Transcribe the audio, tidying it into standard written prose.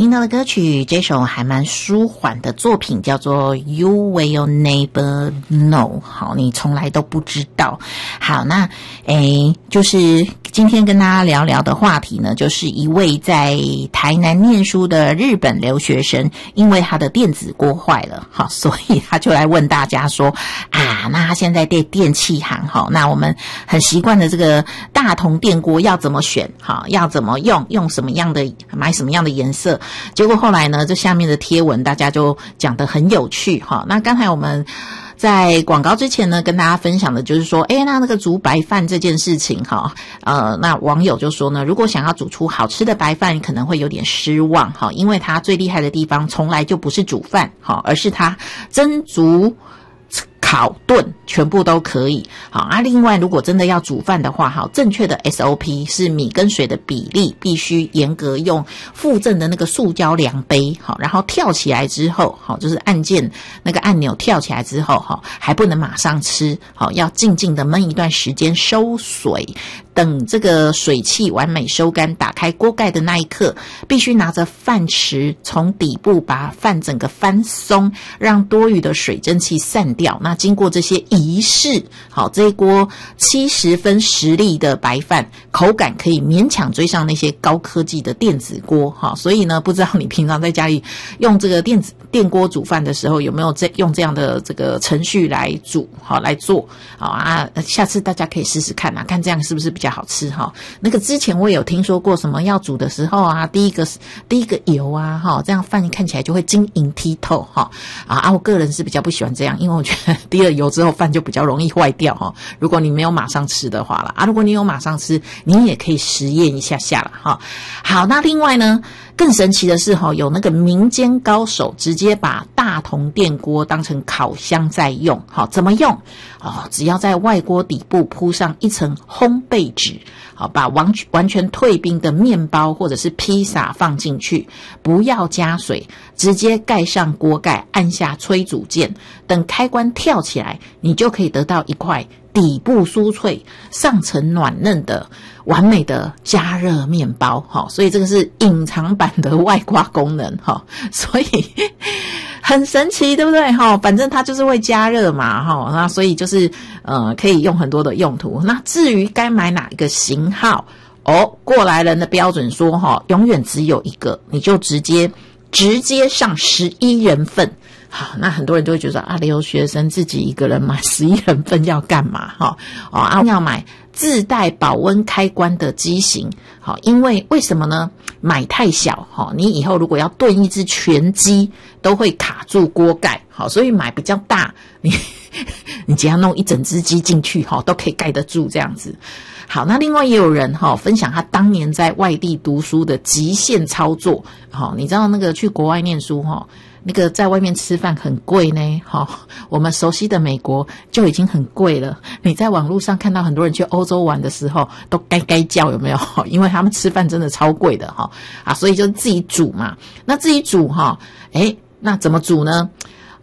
听到的歌曲，这首还蛮舒缓的作品叫做 You Will Never Know。 好，你从来都不知道。好，那就是今天跟大家聊聊的话题呢，就是一位在台南念书的日本留学生，因为他的电子锅坏了，好，所以他就来问大家说那他现在电器行，好，那我们很习惯的这个大同电锅要怎么选，好，要怎么用什么样的，买什么样的颜色。结果后来呢，这下面的贴文大家就讲得很有趣哈。那刚才我们在广告之前呢，跟大家分享的就是说，那个煮白饭这件事情哈，那网友就说呢，如果想要煮出好吃的白饭，可能会有点失望哈，因为它最厉害的地方从来就不是煮饭哈，而是它蒸煮烤炖全部都可以。好另外如果真的要煮饭的话，好，正确的 SOP 是米跟水的比例必须严格用附赠的那个塑胶量杯，好，然后跳起来之后，好，就是按键那个按钮跳起来之后，好，还不能马上吃，好，要静静的焖一段时间收水，等这个水汽完美收干，打开锅盖的那一刻，必须拿着饭匙从底部把饭整个翻松，让多余的水蒸气散掉。那经过这些仪式，好，这一锅70分实力的白饭口感可以勉强追上那些高科技的电子锅，好，所以呢，不知道你平常在家里用这个电锅煮饭的时候，有没有用这样的这个程序来煮，好，来做，好下次大家可以试试看看这样是不是比较好吃哈。那个之前我也有听说过，什么要煮的时候第一个油这样饭看起来就会晶莹剔透哈我个人是比较不喜欢这样，因为我觉得滴了油之后饭就比较容易坏掉哈。如果你没有马上吃的话啦如果你有马上吃，你也可以实验一下啦哈。好，那另外呢，更神奇的是有那个民间高手直接把大同电锅当成烤箱在用。好，怎么用？只要在外锅底部铺上一层烘焙纸，好，把完全退冰的面包或者是披萨放进去，不要加水，直接盖上锅盖，按下催煮键，等开关跳起来，你就可以得到一块底部酥脆上层暖嫩的完美的加热面包。所以这个是隐藏版的外挂功能，所以很神奇，对不对？反正它就是会加热嘛，那所以就是可以用很多的用途。那至于该买哪一个型号，过来人的标准说永远只有一个，你就直接上11人份。好，那很多人都会觉得留学生自己一个人买11人份要干嘛？要买自带保温开关的机型。好，因为什么呢？买太小，你以后如果要炖一只全鸡都会卡住锅盖。好，所以买比较大，你只要弄一整只鸡进去都可以盖得住这样子。好，那另外也有人分享他当年在外地读书的极限操作。你知道那个去国外念书那个在外面吃饭很贵呢，我们熟悉的美国就已经很贵了。你在网络上看到很多人去欧洲玩的时候都该叫，有没有？因为他们吃饭真的超贵的所以就自己煮嘛。那自己煮那怎么煮呢？